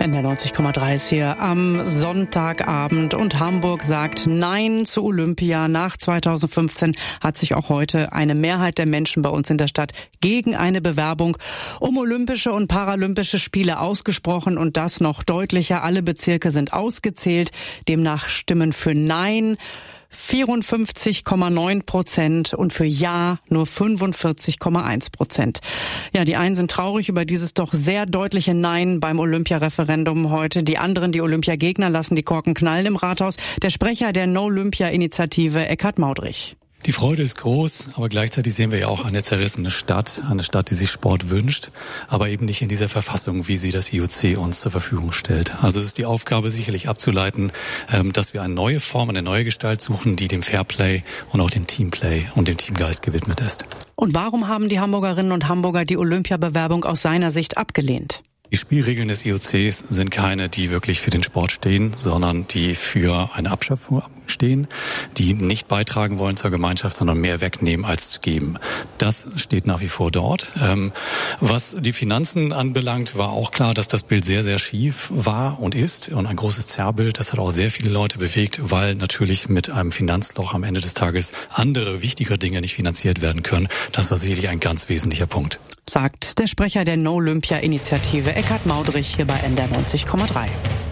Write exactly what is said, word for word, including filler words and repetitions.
N D R neunzig Komma drei ist hier am Sonntagabend und Hamburg sagt Nein zu Olympia. Nach zweitausendfünfzehn hat sich auch heute eine Mehrheit der Menschen bei uns in der Stadt gegen eine Bewerbung um Olympische und Paralympische Spiele ausgesprochen und das noch deutlicher. Alle Bezirke sind ausgezählt. Demnach stimmen für Nein vierundfünfzig Komma neun Prozent und für Ja nur fünfundvierzig Komma eins Prozent. Ja, die einen sind traurig über dieses doch sehr deutliche Nein beim Olympia-Referendum heute. Die anderen, die Olympiagegner, lassen die Korken knallen im Rathaus. Der Sprecher der No-Olympia-Initiative, Eckhard Maudrich. Die Freude ist groß, aber gleichzeitig sehen wir ja auch eine zerrissene Stadt, eine Stadt, die sich Sport wünscht, aber eben nicht in dieser Verfassung, wie sie das I O C uns zur Verfügung stellt. Also es ist die Aufgabe sicherlich abzuleiten, dass wir eine neue Form, eine neue Gestalt suchen, die dem Fairplay und auch dem Teamplay und dem Teamgeist gewidmet ist. Und warum haben die Hamburgerinnen und Hamburger die Olympiabewerbung aus seiner Sicht abgelehnt? Die Spielregeln des I O Cs sind keine, die wirklich für den Sport stehen, sondern die für eine Abschaffung stehen, die nicht beitragen wollen zur Gemeinschaft, sondern mehr wegnehmen als zu geben. Das steht nach wie vor dort. Ähm, was die Finanzen anbelangt, war auch klar, dass das Bild sehr, sehr schief war und ist und ein großes Zerrbild. Das hat auch sehr viele Leute bewegt, weil natürlich mit einem Finanzloch am Ende des Tages andere, wichtigere Dinge nicht finanziert werden können. Das war sicherlich ein ganz wesentlicher Punkt. Sagt der Sprecher der No-Olympia-Initiative Eckhard Maudrich hier bei N D R neunzig Komma drei.